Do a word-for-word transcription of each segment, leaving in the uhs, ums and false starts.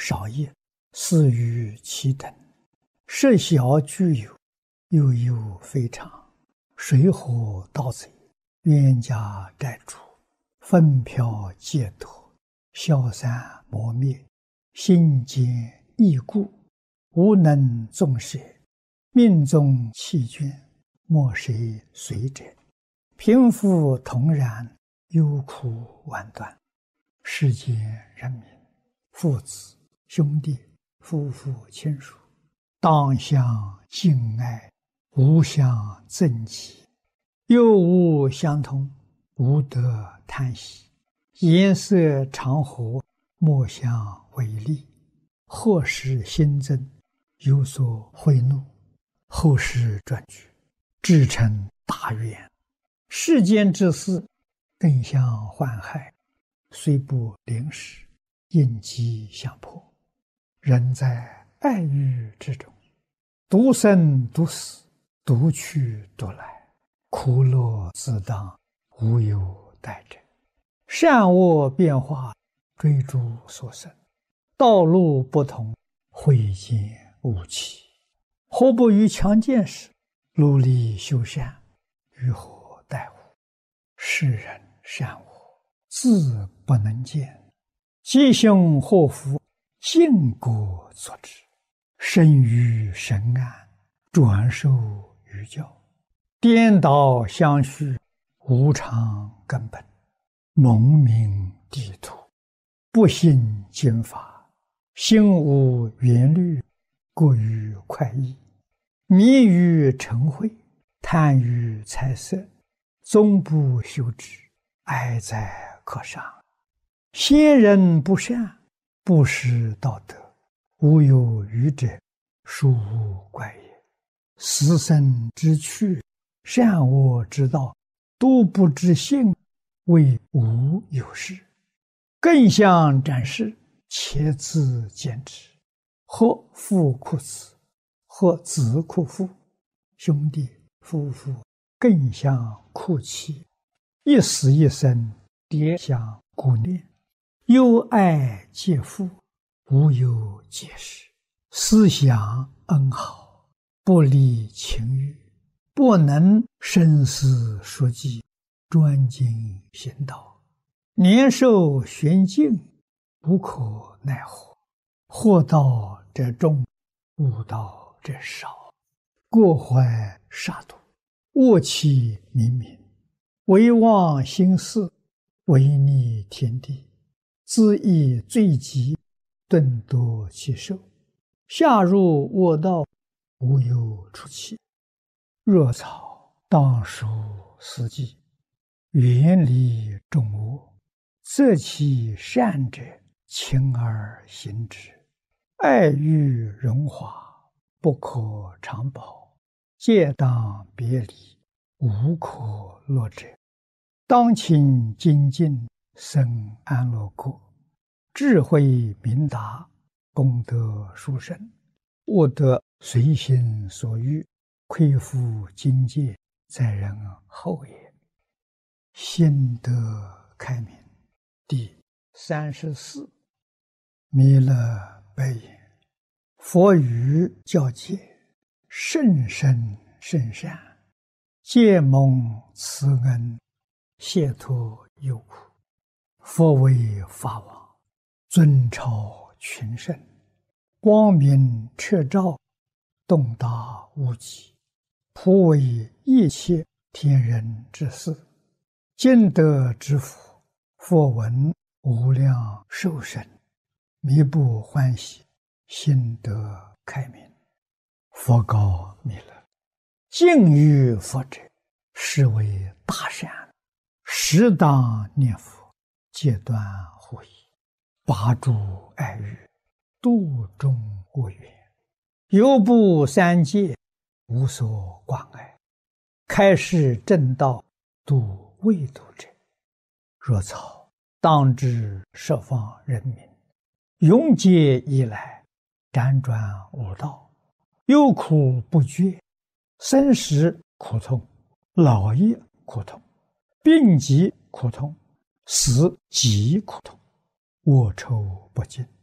少业，似于其等。设小具有，悠悠非常。水火盗贼，冤家债主，纷飘皆夺，消散磨灭，心坚易固，无能纵舍，命中弃捐，莫谁随者。贫富同然，忧苦万端。世间人民，父子兄弟夫妇亲属，当相敬爱，无相憎忌，又无相通，无得贪喜。颜色常和，莫相违逆。祸事新增，有所贿赂，后世转举，至成大愿。世间之事，更相患害，虽不临时，应机相迫。人在爱欲之中，独生独死，独去独来，苦乐自当，无有代者。善恶变化，追逐所生，道路不同，慧见无期。何不于强健时，努力修善，于何待乎？世人善恶，自不能见。吉凶祸福，尽果作之。生于神安，转受于教。颠倒相续，无常根本。蒙明地土，不信经法。心无缘虑，过于快意。迷于尘秽，贪于财色，终不修之，哀哉可伤。先人不善，不识道德，无有余者，殊无怪也。死生之趣，善恶之道，都不知性，谓无有事。更相展示，且自见之。或父哭子，或子哭父，兄弟夫妇更相哭泣，一死一生，迭相顾念。忧爱皆父，无有解释。思想恩好，不离情欲，不能生死说计，专精行道。年寿玄境，无可奈何。祸道者众，悟道者少。过怀杀戮，恶气冥冥，唯忘心事，违逆天地。自意罪极，顿夺其寿。下入恶道，无有出期。若草当属死地，远离众恶，择其善者，勤而行之。爱欲荣华，不可长保，戒当别离，无可乐者。当勤精进，生安乐国。智慧明达，功德殊胜。悟得随心所欲，亏负境界，在人后也。心得开明。第三十四。弥勒白言：佛语教戒，甚深甚善，皆蒙慈恩，解脱忧苦。佛为法王，尊超群圣，光明彻照，洞达无极，普为一切天人之事。今得之福，佛闻无量寿生，弥不欢喜，心得开明。佛告弥勒：敬于佛者，是为大善，适当念佛，戒断护疑，拔除爱欲，度众恶缘，犹不三界，无所关爱，开示正道，度未度者。若草当知十方人民，永劫以来，辗转无道，忧苦不绝，生死苦痛，老业苦痛，病疾苦痛，死极苦痛，恶臭不尽，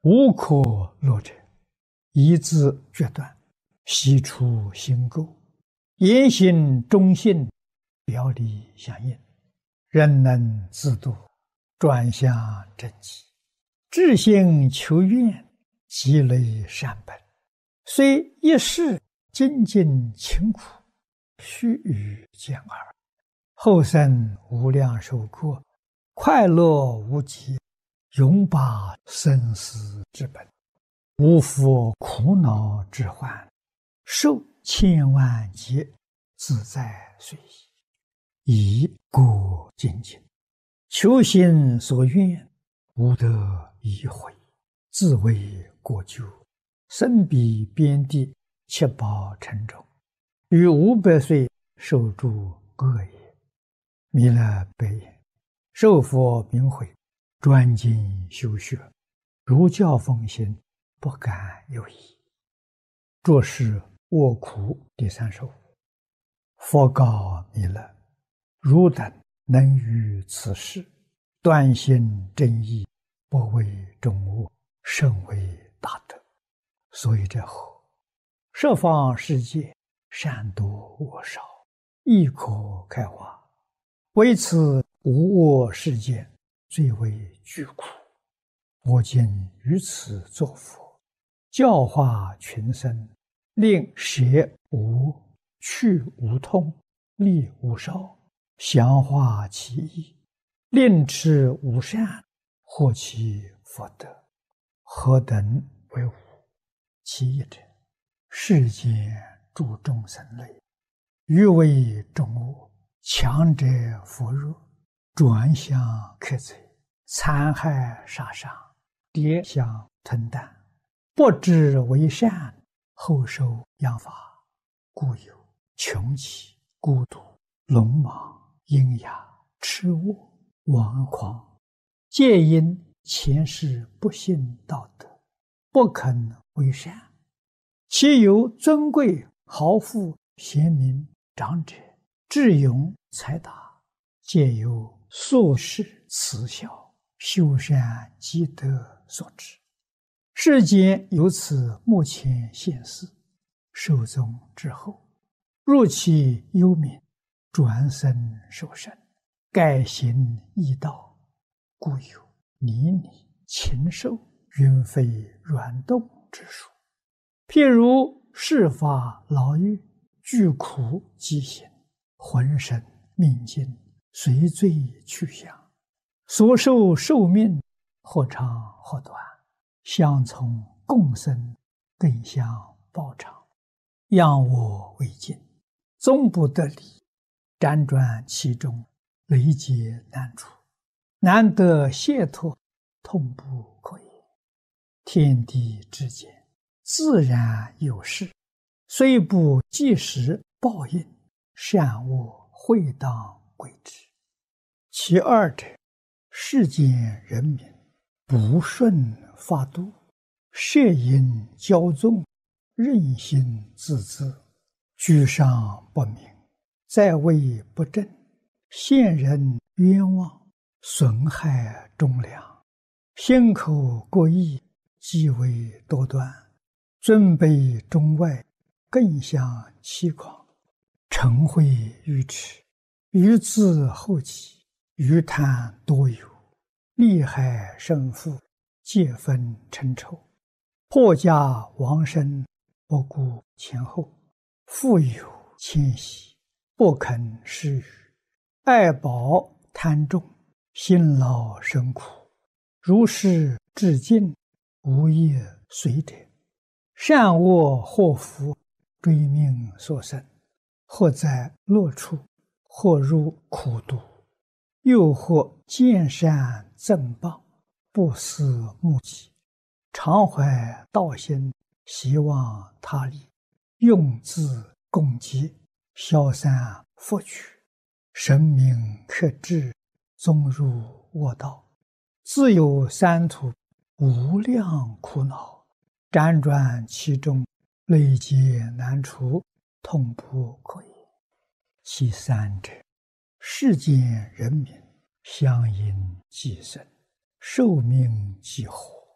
无可落者，一字决断，悉出心垢，言行忠信，表里相应，人能自度，转向正极，至心求愿，积累善本，虽一世精进勤苦，须臾见耳，后生无量寿过，快乐无极，永把生死之本，无复苦恼之患，受千万劫，自在随意，以过精进，求心所愿，无得一悔，自为过咎，身比边地，七宝沉重，于五百岁受诸恶业。弥勒白言：受佛名讳，专精修学，如教奉行，不敢有疑。作是卧苦第三首。佛告弥勒：汝等能于此事，断心正义，不为众恶，甚为大德。所以者何？十方世界，善多恶少，亦可开化。为此无我世界，最为巨苦。我今于此作佛，教化群生，令舍无、去无痛，利无少，详化其意，令持无善，获其福德。何等为无？其一者，世间诸众生类，欲为众恶，强者扶弱，转向克贼，残害杀伤，跌相吞啖，不知为善，后受殃罚，故有穷奇、孤独、鲁莽、阴哑、痴恶、顽狂，皆因前世不信道德，不肯为善。其有尊贵、豪富、贤明、长者、智勇、才达，皆由宿世慈孝、修善积德所致。世间由此目前现世，寿终之后，入其幽冥，转生受生，改行异道，故有泥泞、禽兽、云飞软动之说。譬如世法牢狱，具苦饥行，浑身命尽，随罪去向，所受寿命或长或短，相从共生，更相报偿，仰我为镜，终不得离，辗转其中，累劫难除，难得解脱，痛不可言。天地之间，自然有事，虽不即时报应，善恶会当归之。其二者，世间人民不顺法度，摄引骄纵，任性自恣，居上不明，在位不正，陷人冤枉，损害忠良，心口过意，极为多端，尊卑中外，更相欺狂，嗔恚愚痴，愚自后己，愚贪多有，利害胜负，皆分称仇，破家亡身，不顾前后，富有谦息，不肯施予，爱宝贪重，辛劳生苦，如是至尽，无业随者。善恶祸福，追命所生，或在乐处，或入苦毒，又或见善赠报，不思目己，常怀道心，希望他利，用自共济，消散福取，神明克制，终入恶道，自有三途，无量苦恼，辗转其中，累劫难除，痛不可言。其三者，世间人民相应寄生，寿命几何，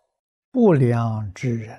不良之人，